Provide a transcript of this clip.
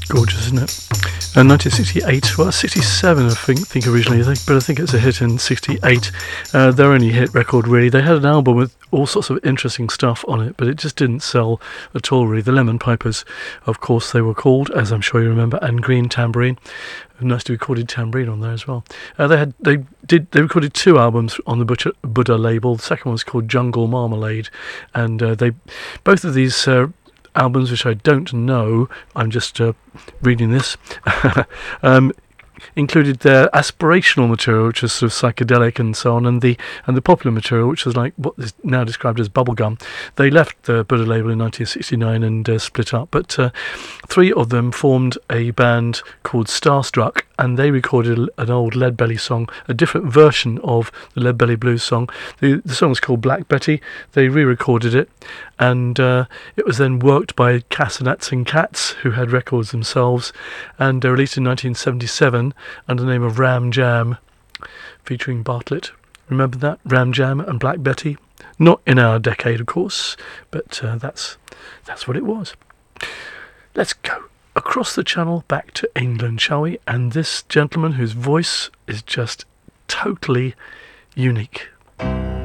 Gorgeous, isn't it? 1968, well, 67, I think originally, but I think it's a hit in 68. Their only hit record, really. They had an album with all sorts of interesting stuff on it, but it just didn't sell at all, really. The Lemon Pipers, of course, they were called, as I'm sure you remember, and Green Tambourine. A nicely recorded tambourine on there as well. They recorded 2 albums on the Buddha label. The second one was called Jungle Marmalade, and both of these albums, which I don't know, I'm just reading this, included their aspirational material, which was sort of psychedelic and so on, and the popular material, which was like what is now described as bubblegum. They left the Buddha label in 1969 and split up, but 3 of them formed a band called Starstruck, and they recorded an old Leadbelly song, a different version of the Leadbelly Blues song. The song was called Black Betty. They re-recorded it, and it was then worked by Castanets and Cats, who had records themselves, and released in 1977 under the name of Ram Jam, featuring Bartlett. Remember that? Ram Jam and Black Betty? Not in our decade, of course, but that's what it was. Let's go across the channel back to England, shall we? And this gentleman whose voice is just totally unique.